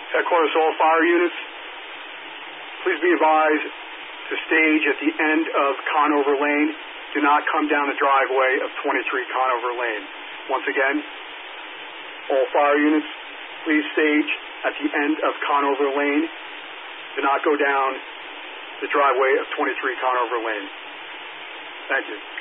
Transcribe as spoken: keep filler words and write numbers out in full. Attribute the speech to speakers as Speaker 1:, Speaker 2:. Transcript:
Speaker 1: Headquarters, all fire units, please be advised to stage at the end of Conover Lane. Do not come down the driveway of twenty-three Conover Lane. Once again, all fire units, please stage at the end of Conover Lane. Do not go down the driveway of twenty-three Conover Lane. Thank you.